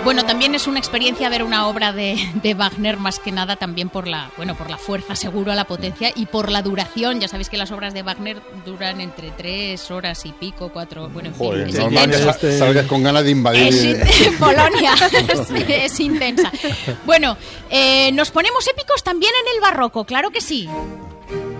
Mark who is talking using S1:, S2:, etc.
S1: Bueno, también es una experiencia ver una obra de Wagner, más que nada también por la fuerza, seguro, la potencia y por la duración. Ya sabéis que las obras de Wagner duran entre 3 horas y pico, 4, bueno, en fin.
S2: Joder,
S1: es
S2: normal que salgas con ganas de invadir.
S1: Polonia, es intensa. Bueno, nos ponemos épicos también en el barroco, claro que sí.